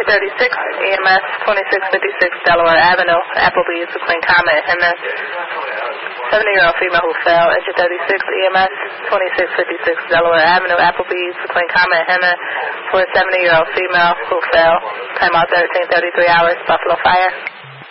Entry 36, EMS 2656 Delaware Avenue, Applebee's between Comet and Hemmons. 70-year-old female who fell. Entry 36, EMS 2656 Delaware Avenue, Applebee's between Comet and Hemmons. For a 70-year-old female who fell. Time out 13:33 hours, Buffalo Fire.